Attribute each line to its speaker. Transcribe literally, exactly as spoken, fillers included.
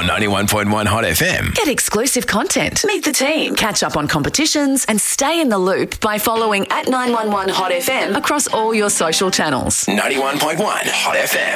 Speaker 1: on ninety-one point one Hot F M.
Speaker 2: Get exclusive content, meet the team, catch up on competitions, and stay in the loop by following at nine one one Hot F M across all your social channels.
Speaker 1: ninety-one point one Hot F M.